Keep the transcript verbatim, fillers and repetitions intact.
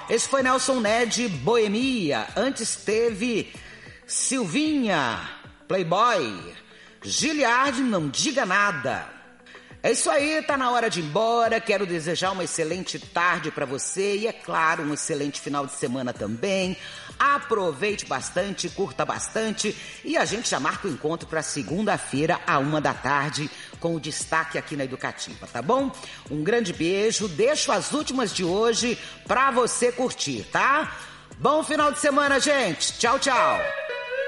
Esse foi Nelson Ned, Boemia. Antes teve Silvinha, Playboy. Giliard, Não Diga Nada. É isso aí, tá na hora de ir embora. Quero desejar uma excelente tarde pra você e, é claro, um excelente final de semana também. Aproveite bastante, curta bastante e a gente já marca o encontro pra segunda-feira, à uma da tarde, com o destaque aqui na Educativa, tá bom? Um grande beijo, deixo as últimas de hoje pra você curtir, tá? Bom final de semana, gente. Tchau, tchau.